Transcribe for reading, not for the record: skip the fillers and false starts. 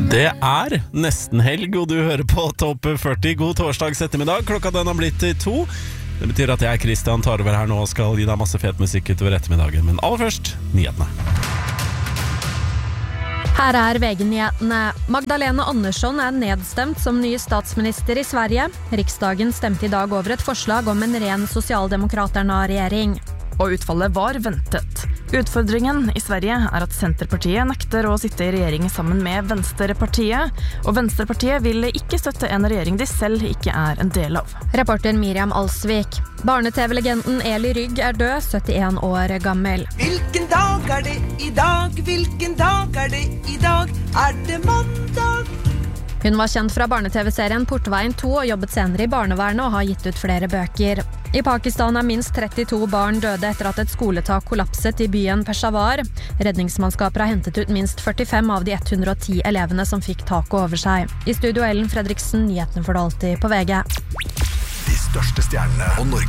Det nesten helg, og du hører på Topp 40. God torsdags ettermiddag. Klokka den har blitt 2. Det betyr at jeg, Kristian, tar over her nå og skal gi deg masse fet musikk utover ettermiddagen. Men aller først, nyhetene. Her VG-nyhetene. Magdalena Andersson nedstemt som ny statsminister i Sverige. Riksdagen stemte i dag over et forslag om en ren sosialdemokraterna-regjering. Og utfallet var ventet. Utfordringen i Sverige at Centerpartiet nekter å sitte i regjering sammen med Venstrepartiet, og Venstrepartiet vil ikke støtte en regjering de selv ikke en del av. Reporter Miriam Alsvik. Barne-TV-legenden Eli Rygg død, 71 år gammel. Hvilken dag det i dag? Hvilken dag det i dag? Det mandag? Hun var kjent fra barne-TV-serien Portveien 2 og jobbet senere i barnevernet og har gitt ut flere bøker. I Pakistan minst 32 barn døde etter at et skoletak kollapset i byen Peshawar. Redningsmannskaper har hentet ut minst 45 av de 110 elevene som fikk taket over seg. I studio Ellen Fredriksen, nyhetene for det alltid på VG. De største stjernene og Norge.